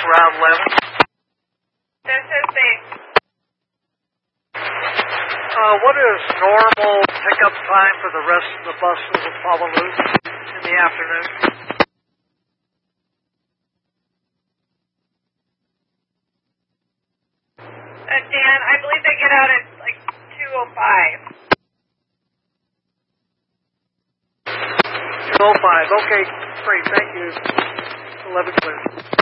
Route 11. This is base. What is normal pickup time for the rest of the buses at Pawalou in the afternoon? Dan, I believe they get out at like 2:05. 2:05. Okay, great. Thank you. 11 clear.